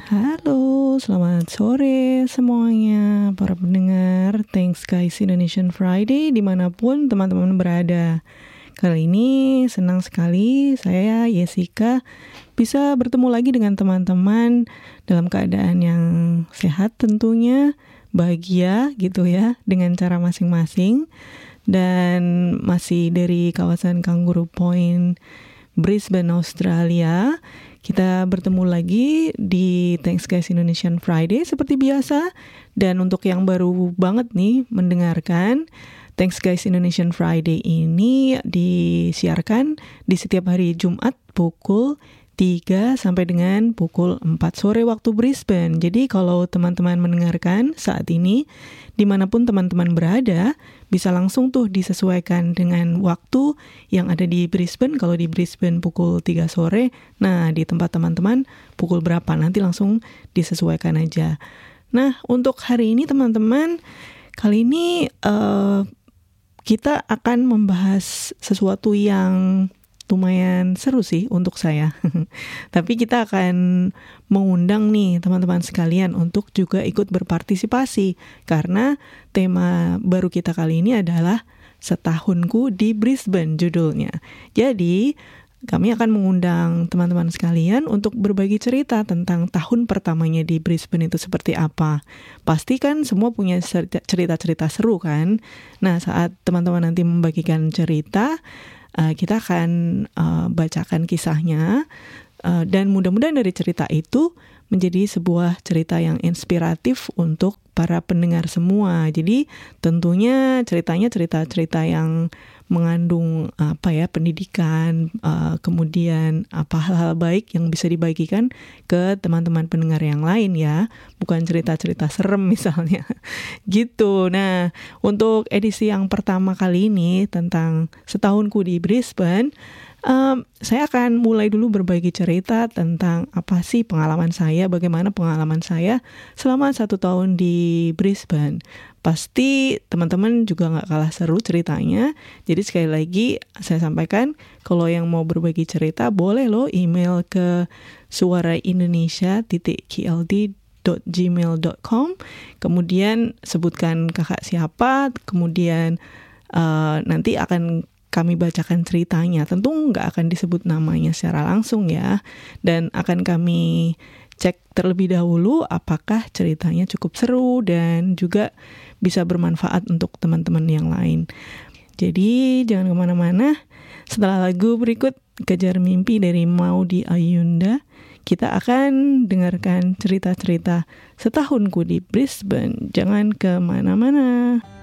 Halo, selamat sore semuanya para pendengar Thanks Guys Indonesian Friday dimanapun teman-teman berada. Kali ini senang sekali saya Jessica bisa bertemu lagi dengan teman-teman dalam keadaan yang sehat tentunya, bahagia gitu ya, dengan cara masing-masing. Dan masih dari kawasan Kangaroo Point, Brisbane, Australia. Kita bertemu lagi di Thanks Guys Indonesian Friday seperti biasa. Dan untuk yang baru banget nih mendengarkan, Thanks Guys Indonesian Friday ini disiarkan di setiap hari Jumat pukul 3 sampai dengan pukul 4 sore waktu Brisbane. Jadi kalau teman-teman mendengarkan saat ini, dimanapun teman-teman berada, bisa langsung tuh disesuaikan dengan waktu yang ada di Brisbane. Kalau di Brisbane pukul 3 sore, nah di tempat teman-teman pukul berapa, nanti langsung disesuaikan aja. Nah untuk hari ini teman-teman, kali ini kita akan membahas sesuatu yang lumayan seru sih untuk saya. Tapi kita akan mengundang nih teman-teman sekalian untuk juga ikut berpartisipasi. Karena tema baru kita kali ini adalah Setahunku di Brisbane judulnya. Jadi kami akan mengundang teman-teman sekalian untuk berbagi cerita tentang tahun pertamanya di Brisbane itu seperti apa. Pasti kan semua punya cerita-cerita seru kan? Nah saat teman-teman nanti membagikan cerita, kita akan bacakan kisahnya dan mudah-mudahan dari cerita itu menjadi sebuah cerita yang inspiratif untuk para pendengar semua. Jadi tentunya ceritanya cerita-cerita yang mengandung pendidikan, kemudian hal-hal baik yang bisa dibagikan ke teman-teman pendengar yang lain ya, bukan cerita-cerita serem misalnya gitu. Nah untuk edisi yang pertama kali ini tentang Setahunku di Brisbane, saya akan mulai dulu berbagi cerita tentang apa sih pengalaman saya, bagaimana pengalaman saya selama 1 tahun di Brisbane. Pasti teman-teman juga gak kalah seru ceritanya. Jadi sekali lagi saya sampaikan, kalau yang mau berbagi cerita boleh loh email ke suaraindonesia.kld@gmail.com. Kemudian sebutkan kakak siapa, kemudian nanti akan kami bacakan ceritanya. Tentu nggak akan disebut namanya secara langsung ya. Dan akan kami cek terlebih dahulu apakah ceritanya cukup seru dan juga bisa bermanfaat untuk teman-teman yang lain. Jadi jangan kemana-mana. Setelah lagu berikut Kejar Mimpi dari Maudy Ayunda, kita akan dengarkan cerita-cerita Setahunku di Brisbane. Jangan kemana-mana.